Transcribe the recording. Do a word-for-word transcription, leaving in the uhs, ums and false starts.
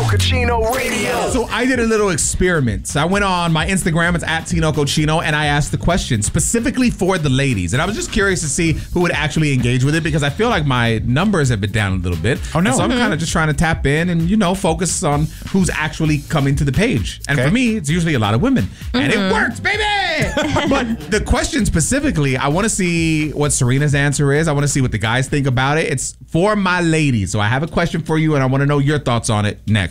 Cochino Radio. So I did a little experiment. I went on my Instagram, it's at Tino Cochino, and I asked the question specifically for the ladies. And I was just curious to see who would actually engage with it because I feel like my numbers have been down a little bit. Oh, no. And so I'm Mm-hmm. kind of just trying to tap in and, you know, focus on who's actually coming to the page. And Okay. for me, it's usually a lot of women. And it worked, baby! But the question specifically, I want to see what Serena's answer is. I want to see what the guys think about it. It's for my ladies. So I have a question for you, and I want to know your thoughts on it next.